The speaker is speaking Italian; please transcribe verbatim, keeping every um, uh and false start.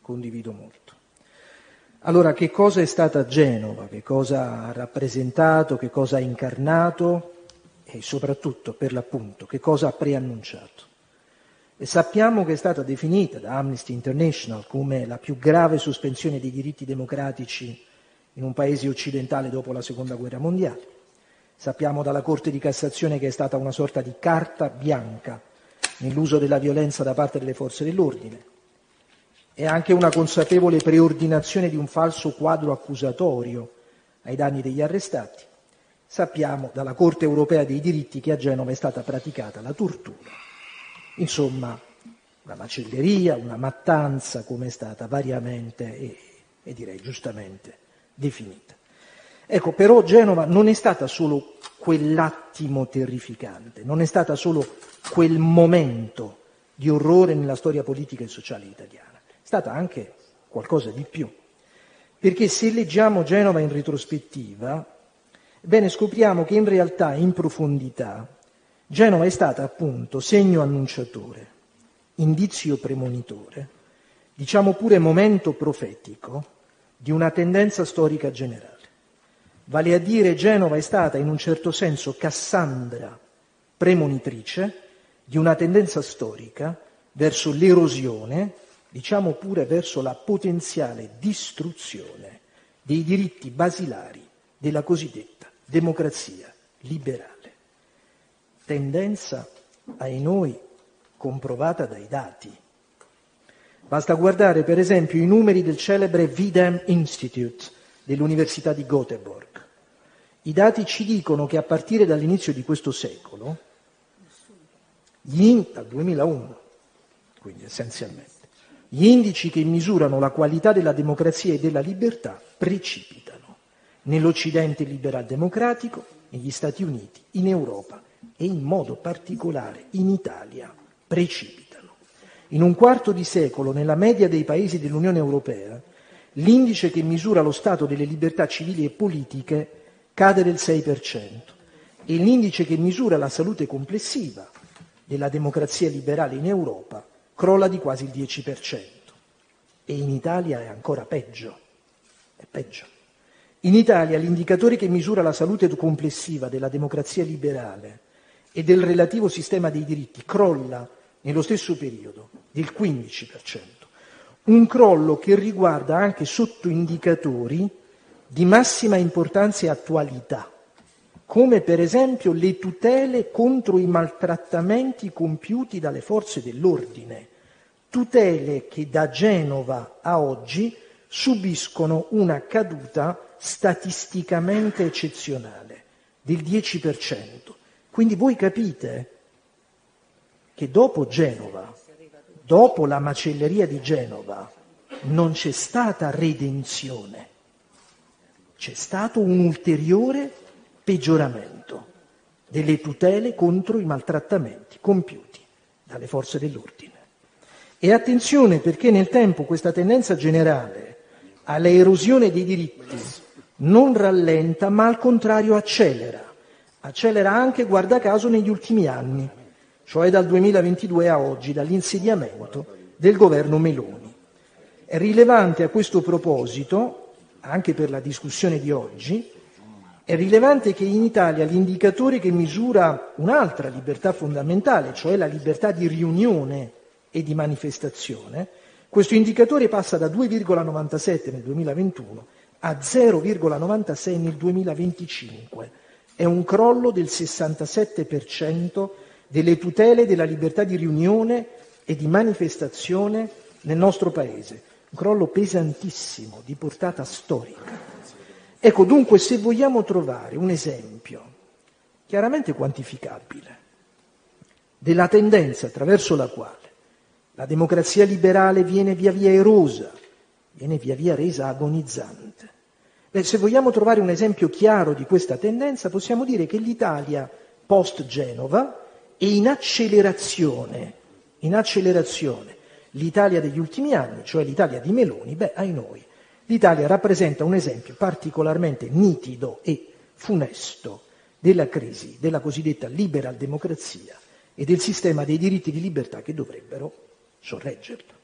condivido molto. Allora, che cosa è stata Genova? Che cosa ha rappresentato? Che cosa ha incarnato? E soprattutto, per l'appunto, che cosa ha preannunciato? E sappiamo che è stata definita da Amnesty International come la più grave sospensione dei diritti democratici in un paese occidentale dopo la Seconda Guerra Mondiale. Sappiamo dalla Corte di Cassazione che è stata una sorta di carta bianca nell'uso della violenza da parte delle forze dell'ordine. È anche una consapevole preordinazione di un falso quadro accusatorio ai danni degli arrestati. Sappiamo dalla Corte Europea dei Diritti che a Genova è stata praticata la tortura. Insomma, una macelleria, una mattanza, come è stata variamente e, e direi giustamente definita. Ecco, però Genova non è stata solo quell'attimo terrificante, non è stata solo quel momento di orrore nella storia politica e sociale italiana, è stata anche qualcosa di più. Perché se leggiamo Genova in retrospettiva, bene, scopriamo che in realtà, in profondità, Genova è stata appunto segno annunciatore, indizio premonitore, diciamo pure momento profetico di una tendenza storica generale. Vale a dire, Genova è stata in un certo senso Cassandra premonitrice di una tendenza storica verso l'erosione, diciamo pure verso la potenziale distruzione dei diritti basilari della cosiddetta democrazia liberale. Tendenza, ai noi, comprovata dai dati. Basta guardare per esempio i numeri del celebre Videm Institute dell'Università di Göteborg. I dati ci dicono che a partire dall'inizio di questo secolo, gli in, dal duemilauno, quindi essenzialmente, gli indici che misurano la qualità della democrazia e della libertà precipitano nell'Occidente liberal democratico, negli Stati Uniti, in Europa e in modo particolare in Italia precipitano. In un quarto di secolo, nella media dei paesi dell'Unione Europea, l'indice che misura lo stato delle libertà civili e politiche cade del sei per cento e l'indice che misura la salute complessiva della democrazia liberale in Europa crolla di quasi il dieci per cento. E in Italia è ancora peggio. È peggio. In Italia l'indicatore che misura la salute complessiva della democrazia liberale e del relativo sistema dei diritti crolla nello stesso periodo del quindici per cento. Un crollo che riguarda anche sottoindicatori di massima importanza e attualità, come per esempio le tutele contro i maltrattamenti compiuti dalle forze dell'ordine, tutele che da Genova a oggi subiscono una caduta statisticamente eccezionale del dieci per cento. Quindi voi capite che dopo Genova, dopo la macelleria di Genova, non c'è stata redenzione, c'è stato un ulteriore peggioramento delle tutele contro i maltrattamenti compiuti dalle forze dell'ordine. E attenzione, perché nel tempo questa tendenza generale alla erosione dei diritti non rallenta, ma al contrario accelera. Accelera anche, guarda caso, negli ultimi anni, cioè dal duemilaventidue a oggi, dall'insediamento del governo Meloni. È rilevante a questo proposito, anche per la discussione di oggi, è rilevante che in Italia l'indicatore che misura un'altra libertà fondamentale, cioè la libertà di riunione e di manifestazione, questo indicatore passa da due virgola novantasette nel duemilaventuno a zero virgola novantasei nel duemilaventicinque. È un crollo del sessantasette per cento delle tutele della libertà di riunione e di manifestazione nel nostro Paese. Un crollo pesantissimo, di portata storica. Ecco, dunque, se vogliamo trovare un esempio chiaramente quantificabile della tendenza attraverso la quale la democrazia liberale viene via via erosa, viene via via resa agonizzante, beh, se vogliamo trovare un esempio chiaro di questa tendenza, possiamo dire che l'Italia post-Genova è in accelerazione, in accelerazione. L'Italia degli ultimi anni, cioè l'Italia di Meloni, beh, ai noi, l'Italia rappresenta un esempio particolarmente nitido e funesto della crisi della cosiddetta liberal democrazia e del sistema dei diritti di libertà che dovrebbero sorreggerla.